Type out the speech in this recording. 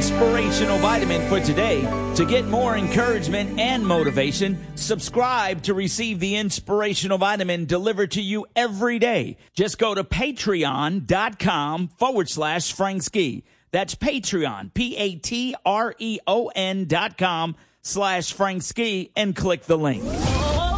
inspirational vitamin for today. To get more encouragement and motivation, subscribe to receive the inspirational vitamin delivered to you every day. Just go to patreon.com/Frank Ski. That's Patreon, Patreon.com/Frank Ski, and click the link.